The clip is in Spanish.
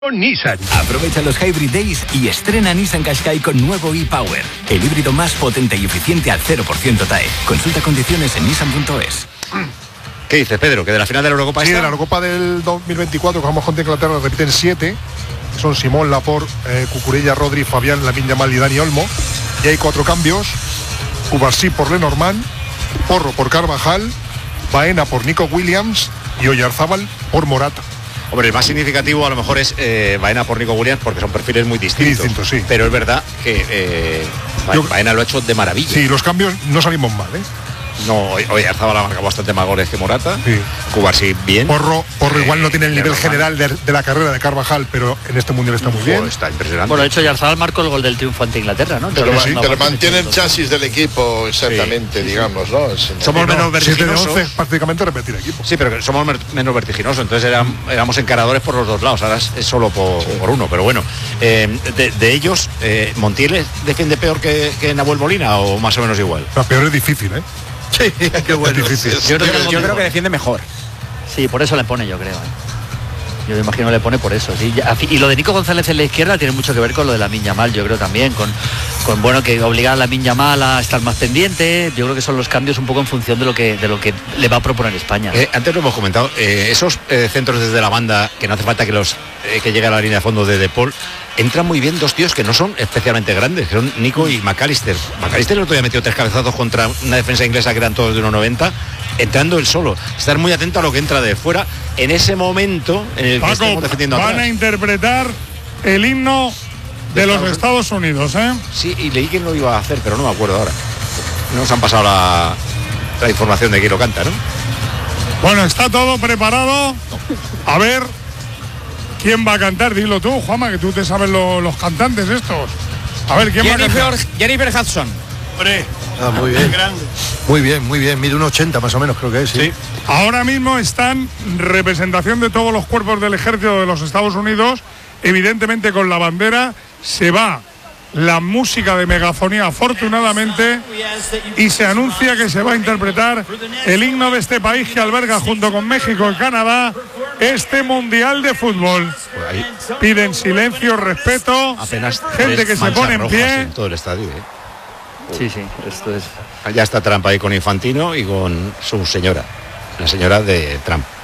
Nissan. Aprovecha los Hybrid Days y estrena Nissan Qashqai con nuevo e-Power, el híbrido más potente y eficiente al 0% TAE. Consulta condiciones en nissan.es. ¿Qué dices, Pedro? ¿Que de la final de la Eurocopa Sí, de la Eurocopa del 2024, que vamos contra Inglaterra, repiten 7. Son Simón, Laporte, Cucurella, Rodri, Fabián, Lamine Yamal y Dani Olmo. Y hay 4 cambios. Cubarsí por Lenormand, Porro por Carvajal, Baena por Nico Williams y Oyarzábal por Morata. Hombre, el más significativo a lo mejor es Baena por Nico Williams, porque son perfiles muy distintos. Sí. Pero es verdad que Baena lo ha hecho de maravilla. Sí, los cambios no salimos mal, ¿eh? No, Oyarzábal ha marcado bastante más goles que Morata. Sí. Cubarsí bien. Porro igual no tiene el nivel general de la carrera de Carvajal, pero en este mundial está muy bien. Está impresionante. Bueno, de hecho, Oyarzábal marcó el gol del triunfo ante Inglaterra, ¿no? Pero mantiene el chasis del equipo exactamente, digamos, ¿no? Somos menos vertiginosos. 7 de 11 prácticamente repetir equipo. Sí, pero somos menos vertiginosos, entonces éramos encaradores por los dos lados, ahora es solo por uno. Pero bueno, de ellos, ¿Montiel defiende peor que Nahuel Molina o más o menos igual? La peor es difícil, ¿eh? Sí, qué bueno. Es difícil. Yo creo que defiende mejor. Sí, por eso le pone, yo creo. Yo me imagino le pone por eso. ¿Sí? Y lo de Nico González en la izquierda tiene mucho que ver con lo de Lamine Yamal, yo creo también, con bueno, que obligar a Lamine Yamal a estar más pendiente. Yo creo que son los cambios un poco en función de lo que le va a proponer España. Antes lo hemos comentado, esos centros desde la banda, que no hace falta que llegue a la línea de fondo de Paul, entran muy bien dos tíos que no son especialmente grandes, que son Nico y McAllister. McAllister el otro día metió 3 cabezazos contra una defensa inglesa que eran todos de 1,90, entrando él solo. Estar muy atento a lo que entra de fuera en ese momento en el que estamos defendiendo atrás. Van a interpretar el himno de los Estados Unidos, ¿eh? Sí, y leí que lo iba a hacer, pero no me acuerdo ahora. No nos han pasado la información de quién lo canta, ¿no? Bueno, está todo preparado. A ver quién va a cantar. Dilo tú, Juanma, que tú te sabes los cantantes estos. A ver, ¿quién va a cantar? Jennifer Hudson. Hombre. Muy bien. Muy bien. Mide 1,80 más o menos, creo que es. Sí. Ahora mismo están representación de todos los cuerpos del ejército de los Estados Unidos. Evidentemente con la bandera se va la música de megafonía, afortunadamente, y se anuncia que se va a interpretar el himno de este país que alberga junto con México y Canadá este mundial de fútbol. Piden silencio, respeto, apenas gente que se pone en pie. En todo el estadio, ¿eh? Sí, esto es. Ya está Trump ahí con Infantino y con su señora, la señora de Trump.